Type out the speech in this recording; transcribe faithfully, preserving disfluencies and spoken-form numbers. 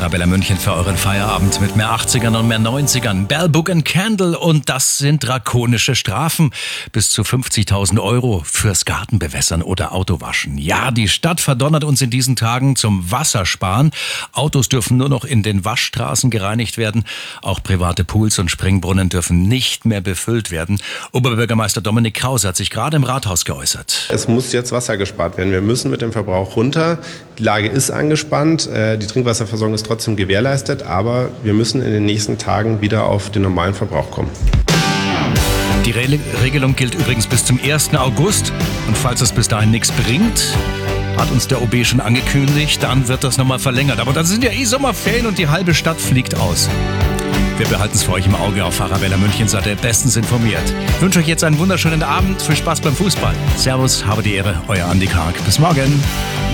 Arabella München für euren Feierabend mit mehr achtzigern und mehr neunzigern. Bell, Book and Candle, und das sind drakonische Strafen. Bis zu fünfzigtausend Euro fürs Gartenbewässern oder Autowaschen. Ja, die Stadt verdonnert uns in diesen Tagen zum Wassersparen. Autos dürfen nur noch in den Waschstraßen gereinigt werden. Auch private Pools und Springbrunnen dürfen nicht mehr befüllt werden. Oberbürgermeister Dominik Krause hat sich gerade im Rathaus geäußert. Es muss jetzt Wasser gespart werden. Wir müssen mit dem Verbrauch runter. Die Lage ist angespannt. Die Trinkwasserversorgung ist trotzdem gewährleistet. Aber wir müssen in den nächsten Tagen wieder auf den normalen Verbrauch kommen. Die Re- Regelung gilt übrigens bis zum ersten August. Und falls es bis dahin nichts bringt, hat uns der O B schon angekündigt, dann wird das nochmal verlängert. Aber dann sind ja eh Sommerferien und die halbe Stadt fliegt aus. Wir behalten es für euch im Auge. Auf Arabella München seid ihr bestens informiert. Ich wünsche euch jetzt einen wunderschönen Abend. Viel Spaß beim Fußball. Servus, habe die Ehre, euer Andi Karg. Bis morgen.